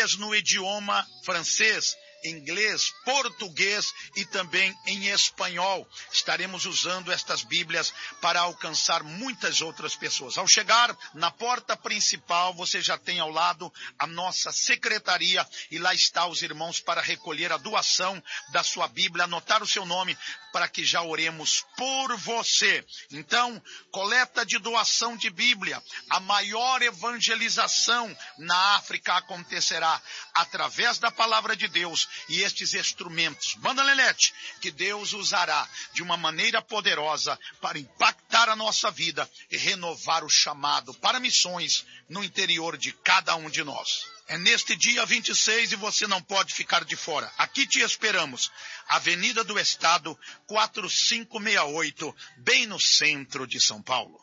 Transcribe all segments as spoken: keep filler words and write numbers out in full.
Bíblias no idioma francês, inglês, português e também em espanhol. Estaremos usando estas Bíblias para alcançar muitas outras pessoas. Ao chegar na porta principal, você já tem ao lado a nossa secretaria e lá está os irmãos para recolher a doação da sua Bíblia, anotar o seu nome para que já oremos por você. Então, coleta de doação de Bíblia, a maior evangelização na África acontecerá através da palavra de Deus e estes instrumentos. Manda, Lelete, que Deus usará de uma maneira poderosa para impactar a nossa vida e renovar o chamado para missões no interior de cada um de nós. É neste dia vinte e seis e você não pode ficar de fora. Aqui te esperamos. Avenida do Estado, quatrocentos e sessenta e oito, bem no centro de São Paulo.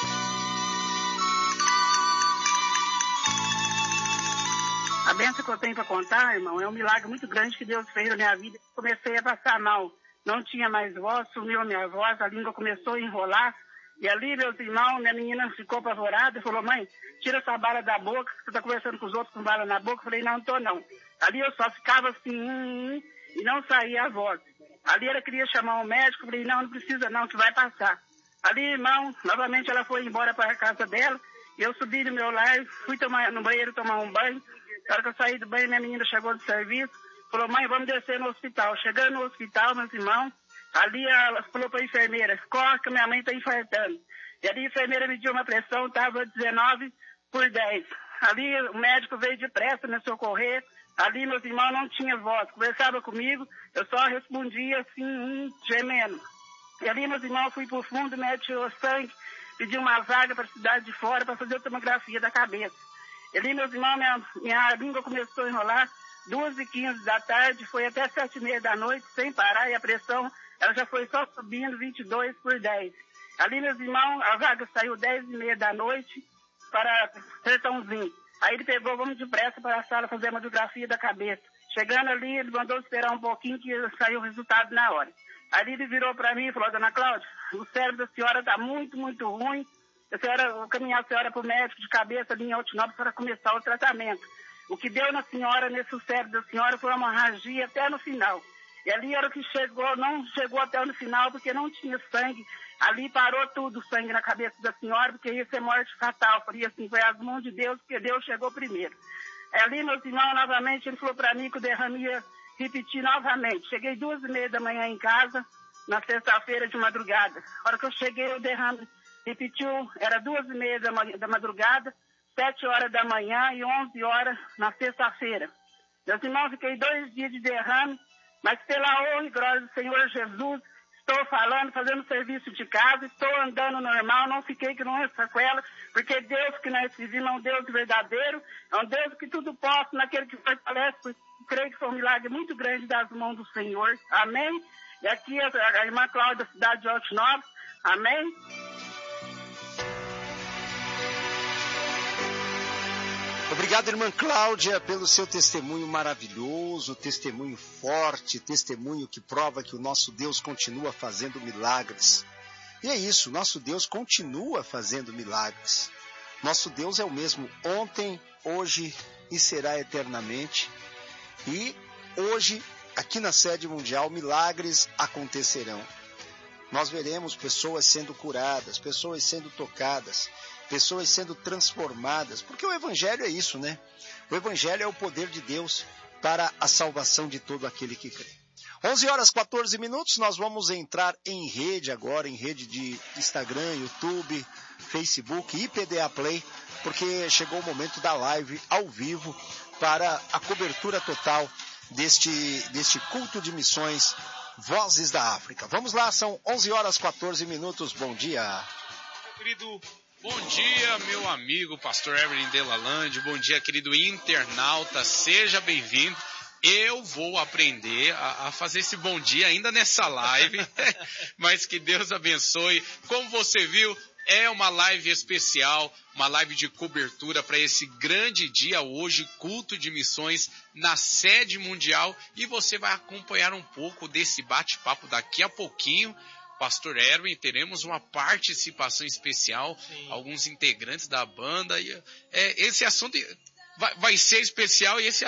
A bênção que eu tenho para contar, irmão, é um milagre muito grande que Deus fez na minha vida. Comecei a passar mal, não tinha mais voz, sumiu a minha voz, a língua começou a enrolar. E ali, meus irmãos, minha menina ficou apavorada e falou, mãe, tira essa bala da boca, você está conversando com os outros com bala na boca. Eu falei, não, não tô não. Ali eu só ficava assim, hum, hum, e não saía a voz. Ali ela queria chamar um médico, eu falei, não, não precisa não, que vai passar. Ali, irmão, novamente ela foi embora para a casa dela, e eu subi no meu lar, fui tomar, no banheiro tomar um banho. Na hora que eu saí do banho, minha menina chegou do serviço, falou, mãe, vamos descer no hospital. Chegando no hospital, meus irmãos, ali ela falou para a enfermeira, corre que minha mãe está infartando. E ali a enfermeira mediu uma pressão, estava dezenove por dez. Ali o médico veio depressa me socorrer. Ali meus irmãos não tinham voz, conversava comigo, eu só respondia assim, hum, gemendo. E ali meus irmãos fui pro fundo, o médico tirou sangue, pediu uma vaga para a cidade de fora para fazer a tomografia da cabeça. E ali meus irmãos, minha, minha língua começou a enrolar, duas e quinze da tarde, foi até sete e meia da noite, sem parar, e a pressão ela já foi só subindo, vinte e dois por dez. Ali, meus irmãos, a vaga saiu dez e meia da noite para Sertãozinho. Aí ele pegou, vamos depressa para a sala fazer a radiografia da cabeça. Chegando ali, ele mandou esperar um pouquinho que saiu o resultado na hora. Ali ele virou para mim e falou, dona Cláudia, o cérebro da senhora está muito, muito ruim. A senhora, eu vou caminhar a senhora para o médico de cabeça ali em Altinópolis para começar o tratamento. O que deu na senhora, nesse cérebro da senhora, foi uma hemorragia até no final. E ali era o que chegou, não chegou até no final porque não tinha sangue. Ali parou tudo o sangue na cabeça da senhora, porque ia ser morte fatal. Falei assim, foi as mãos de Deus, porque Deus chegou primeiro. Ali, meus irmãos, novamente, ele falou para mim que o derrame ia repetir novamente. Cheguei duas e meia da manhã em casa, na sexta-feira de madrugada. A hora que eu cheguei, o derrame repetiu, era duas e meia da, da madrugada, sete horas da manhã e onze horas na sexta-feira. Meus irmãos, fiquei dois dias de derrame, mas pela honra e glória do Senhor Jesus, estou falando, fazendo serviço de casa, estou andando normal, não fiquei que não é sequela, porque Deus que nós servimos é um Deus verdadeiro, é um Deus que tudo pode, naquele que fortalece, porque creio que foi um milagre muito grande das mãos do Senhor. Amém? E aqui a, a irmã Cláudia da cidade de Altinópolis. Amém? Obrigado, irmã Cláudia, pelo seu testemunho maravilhoso, testemunho forte, testemunho que prova que o nosso Deus continua fazendo milagres. E é isso, nosso Deus continua fazendo milagres. Nosso Deus é o mesmo ontem, hoje e será eternamente. E hoje, aqui na sede mundial, milagres acontecerão. Nós veremos pessoas sendo curadas, pessoas sendo tocadas, pessoas sendo transformadas, porque o Evangelho é isso, né? O Evangelho é o poder de Deus para a salvação de todo aquele que crê. onze horas e quatorze minutos, nós vamos entrar em rede agora, em rede de Instagram, YouTube, Facebook e P D A Play, porque chegou o momento da live ao vivo para a cobertura total deste, deste culto de missões Vozes da África. Vamos lá, são onze horas e quatorze minutos, bom dia. Meu querido, bom dia, meu amigo pastor Evelyn Delalande, bom dia, querido internauta, seja bem-vindo. Eu vou aprender a, a fazer esse bom dia ainda nessa live, mas que Deus abençoe. Como você viu, é uma live especial, uma live de cobertura para esse grande dia hoje, culto de missões na sede mundial, e você vai acompanhar um pouco desse bate-papo daqui a pouquinho. Pastor Erwin, teremos uma participação especial, sim, alguns integrantes da banda, e é, esse assunto vai, vai ser especial, e esse